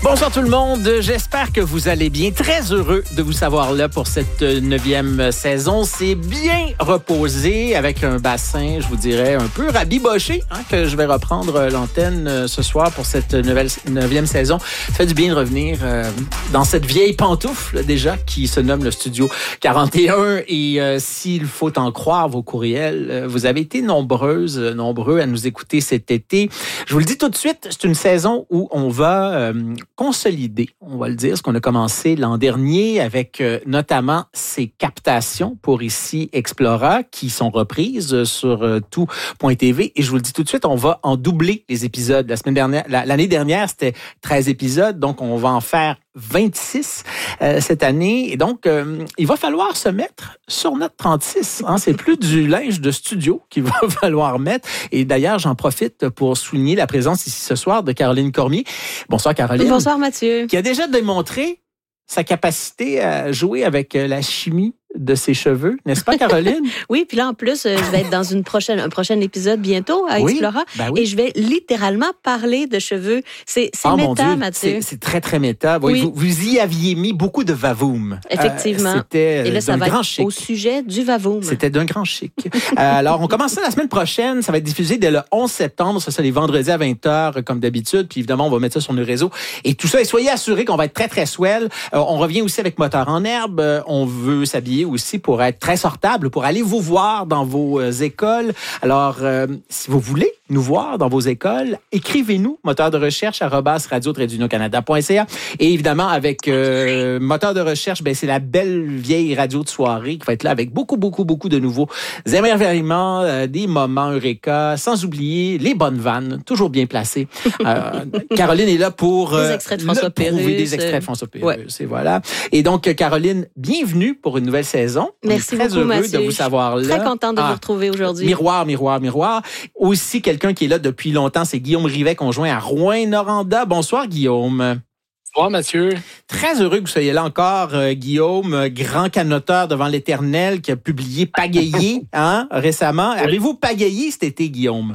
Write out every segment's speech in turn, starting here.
Bonsoir tout le monde, j'espère que vous allez bien. Très heureux de vous savoir là pour cette 9e saison. C'est bien reposé avec un bassin, je vous dirais, un peu rabiboché, que je vais reprendre l'antenne ce soir pour cette 9e saison. Ça fait du bien de revenir dans cette vieille pantoufle déjà qui se nomme le Studio 41. Et s'il faut en croire vos courriels, vous avez été nombreux à nous écouter cet été. Je vous le dis tout de suite, c'est une saison où on va consolider, on va le dire, ce qu'on a commencé l'an dernier avec notamment ces captations pour ici Explora qui sont reprises sur tout.tv. Et je vous le dis tout de suite, on va en doubler les épisodes. L'année dernière, c'était 13 épisodes, donc on va en faire 26 cette année. Et donc, il va falloir se mettre sur notre 36. C'est plus du linge de studio qu'il va falloir mettre. Et d'ailleurs, j'en profite pour souligner la présence ici ce soir de Caroline Cormier. Bonsoir, Caroline. Bonsoir, Mathieu. Qui a déjà démontré sa capacité à jouer avec la chimie de ses cheveux, n'est-ce pas, Caroline? Oui, puis là, en plus, je vais être dans un prochain épisode bientôt à Explora. Et je vais littéralement parler de cheveux. C'est méta, Mathieu. C'est très, très méta. Oui. Vous y aviez mis beaucoup de vavoom. Effectivement. C'était et là, ça va grand être chic. Au sujet du vavoom. C'était d'un grand chic. Alors, on commence ça la semaine prochaine. Ça va être diffusé dès le 11 septembre. Ça, c'est les vendredis à 20h, comme d'habitude. Puis évidemment, on va mettre ça sur nos réseaux. Et tout ça, et soyez assurés qu'on va être très, très swell. On revient aussi avec Moteur en herbe. On veut s'habiller aussi pour être très sortable, pour aller vous voir dans vos écoles. Alors, si vous voulez nous voir dans vos écoles, écrivez-nous, moteur de recherche @radio-canada.ca. Et évidemment, avec moteur de recherche, c'est la belle vieille radio de soirée qui va être là avec beaucoup de nouveaux émerveillements, des moments eureka, sans oublier les bonnes vannes, toujours bien placées. Caroline est là pour des extraits de François Pérusse. Des extraits de François Pérusse, et voilà. Et donc, Caroline, bienvenue pour une nouvelle saison. Merci beaucoup, Mathieu. Très heureux de vous savoir là. Très contente de vous retrouver aujourd'hui. Miroir. Aussi, quelqu'un qui est là depuis longtemps, c'est Guillaume Rivet, conjoint à Rouyn-Noranda. Bonsoir, Guillaume. Bonsoir, Mathieu. Très heureux que vous soyez là encore, Guillaume, grand canoteur devant l'Éternel qui a publié Pagayer récemment. Oui. Avez-vous pagayé cet été, Guillaume?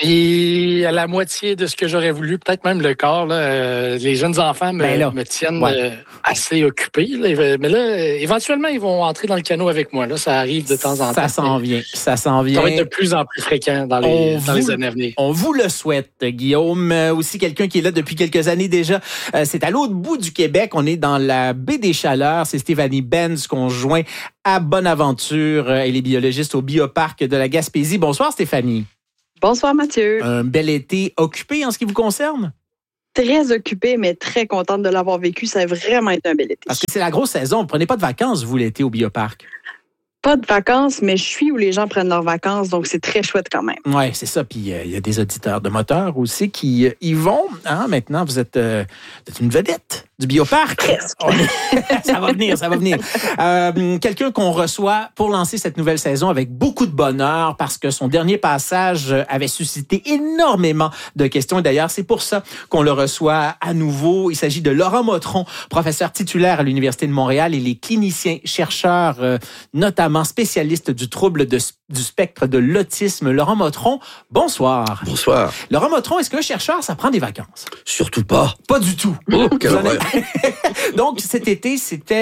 Et à la moitié de ce que j'aurais voulu, peut-être même le quart. Les jeunes enfants me tiennent assez occupé. Mais là, éventuellement, ils vont entrer dans le canot avec moi. Là, ça arrive de temps en temps. Ça s'en vient. Ça va être de plus en plus fréquent dans les années à venir. On vous le souhaite, Guillaume. Aussi, quelqu'un qui est là depuis quelques années déjà. C'est à l'autre bout du Québec. On est dans la baie des Chaleurs. C'est Stéphanie Benz qu'on joint à Bonaventure. Elle est biologiste au Bioparc de la Gaspésie. Bonsoir, Stéphanie. Bonsoir, Mathieu. Un bel été occupé en ce qui vous concerne? Très occupé, mais très contente de l'avoir vécu. Ça a vraiment été un bel été. Parce que c'est la grosse saison. Vous ne prenez pas de vacances, vous, l'été au Bioparc? Pas de vacances, mais je suis où les gens prennent leurs vacances, donc c'est très chouette quand même. Oui, c'est ça. Puis il y a des auditeurs de moteurs aussi qui y vont. Maintenant, vous êtes une vedette du Bioparc. Presque. Ça va venir. Quelqu'un qu'on reçoit pour lancer cette nouvelle saison avec beaucoup de bonheur parce que son dernier passage avait suscité énormément de questions. Et d'ailleurs, c'est pour ça qu'on le reçoit à nouveau. Il s'agit de Laurent Motron, professeur titulaire à l'Université de Montréal et les cliniciens, chercheurs, notamment spécialiste du trouble du spectre de l'autisme. Laurent Motron, bonsoir. Bonsoir. Laurent Motron, est-ce qu'un chercheur, ça prend des vacances? Surtout pas. Pas du tout. Oh, quelle horreur. Donc, cet été,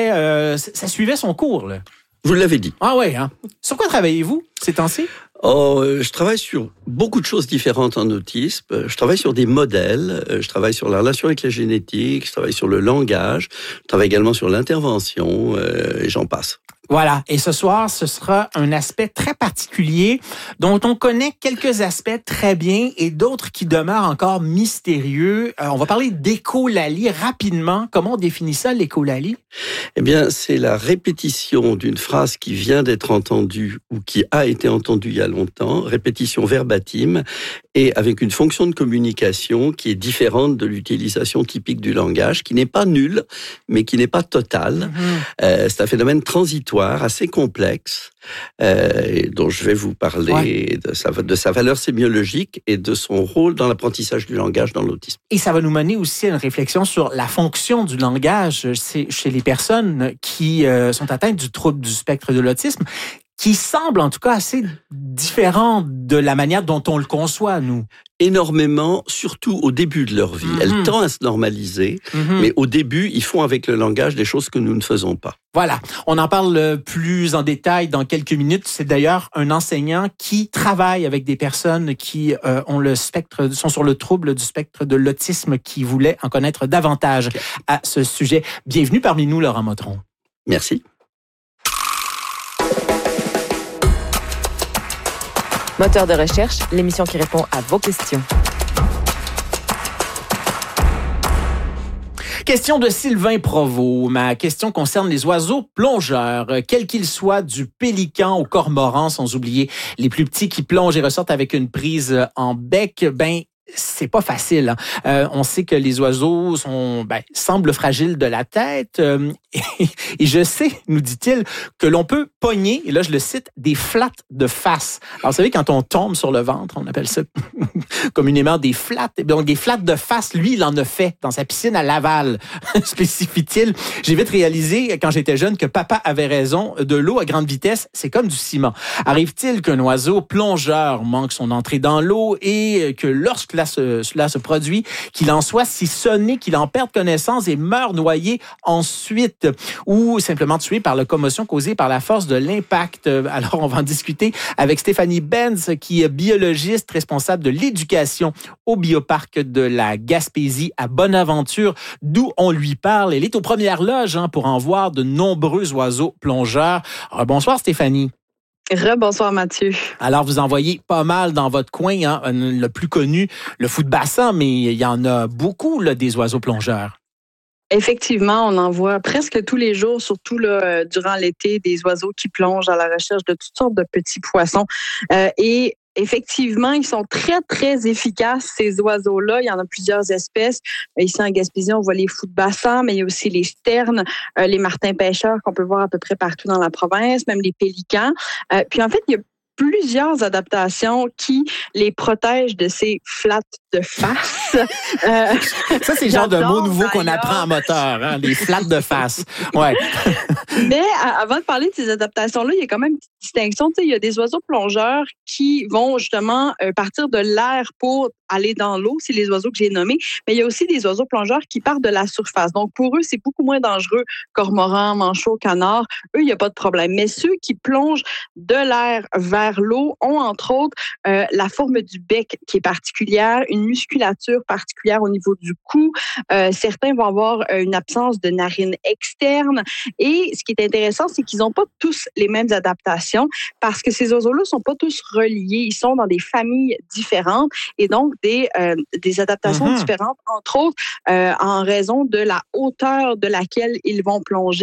ça suivait son cours, là. Vous l'avez dit. Ah ouais, Sur quoi travaillez-vous ces temps-ci? Je travaille sur beaucoup de choses différentes en autisme. Je travaille sur des modèles, je travaille sur la relation avec la génétique, je travaille sur le langage, je travaille également sur l'intervention, et j'en passe. Voilà. Et ce soir, ce sera un aspect très particulier dont on connaît quelques aspects très bien et d'autres qui demeurent encore mystérieux. On va parler d'écholalie rapidement. Comment on définit ça, l'écholalie? Eh bien, c'est la répétition d'une phrase qui vient d'être entendue ou qui a été entendue il y a longtemps, répétition verbatim, et avec une fonction de communication qui est différente de l'utilisation typique du langage, qui n'est pas nulle, mais qui n'est pas totale. C'est un phénomène transitoire, assez complexe, dont je vais vous parler de sa valeur sémiologique et de son rôle dans l'apprentissage du langage dans l'autisme. Et ça va nous mener aussi à une réflexion sur la fonction du langage chez les personnes qui sont atteintes du trouble du spectre de l'autisme. qui semble en tout cas assez différent de la manière dont on le conçoit, nous. Énormément, surtout au début de leur vie. Elle tend à se normaliser, mais au début, ils font avec le langage des choses que nous ne faisons pas. Voilà, on en parle plus en détail dans quelques minutes. C'est d'ailleurs un enseignant qui travaille avec des personnes qui sont sur le trouble du spectre de l'autisme, qui voulait en connaître davantage à ce sujet. Bienvenue parmi nous, Laurent Motron. Merci. Moteur de recherche, l'émission qui répond à vos questions. Question de Sylvain Provost. Ma question concerne les oiseaux plongeurs, quels qu'ils soient, du pélican au cormoran, sans oublier les plus petits qui plongent et ressortent avec une prise en bec. C'est pas facile. On sait que les oiseaux semblent fragiles de la tête. Et je sais, nous dit-il, que l'on peut pogner, et là je le cite, des flats de face. Alors vous savez, quand on tombe sur le ventre, on appelle ça communément des flats. Donc des flats de face, lui, il en a fait dans sa piscine à Laval, spécifie-t-il. J'ai vite réalisé, quand j'étais jeune, que papa avait raison. De l'eau à grande vitesse, c'est comme du ciment. Arrive-t-il qu'un oiseau plongeur manque son entrée dans l'eau et que lorsque cela se produit, qu'il en soit si sonné qu'il en perde connaissance et meurt noyé ensuite, ou simplement tué par la commotion causée par la force de l'impact? Alors, on va en discuter avec Stéphanie Benz, qui est biologiste responsable de l'éducation au bioparc de la Gaspésie à Bonaventure, d'où on lui parle. Elle est aux premières loges pour en voir de nombreux oiseaux plongeurs. Bonsoir Stéphanie. Bonsoir Mathieu. Alors, vous en voyez pas mal dans votre coin, le plus connu, le fou de bassin, mais il y en a beaucoup, là, des oiseaux plongeurs. Effectivement, on en voit presque tous les jours, surtout là, durant l'été, des oiseaux qui plongent à la recherche de toutes sortes de petits poissons. Et effectivement, ils sont très, très efficaces, ces oiseaux-là. Il y en a plusieurs espèces. Ici, en Gaspésie, on voit les fous de bassin, mais il y a aussi les sternes, les martins pêcheurs qu'on peut voir à peu près partout dans la province, même les pélicans. Puis en fait, il y a plusieurs adaptations qui les protègent de ces flats de face. Ça, c'est le genre de mot nouveau qu'on apprend en moteur, les flats de face. Ouais. Mais avant de parler de ces adaptations-là, il y a quand même une petite distinction. Tu sais, il y a des oiseaux plongeurs qui vont justement partir de l'air pour aller dans l'eau, c'est les oiseaux que j'ai nommés, mais il y a aussi des oiseaux plongeurs qui partent de la surface. Donc, pour eux, c'est beaucoup moins dangereux. Cormorans, manchots, canards, eux, il n'y a pas de problème. Mais ceux qui plongent de l'air vers l'eau ont, entre autres, la forme du bec qui est particulière, une musculature particulière au niveau du cou. Certains vont avoir une absence de narine externe. Et ce qui est intéressant, c'est qu'ils n'ont pas tous les mêmes adaptations parce que ces oiseaux-là ne sont pas tous reliés. Ils sont dans des familles différentes et donc des adaptations différentes, entre autres en raison de la hauteur de laquelle ils vont plonger.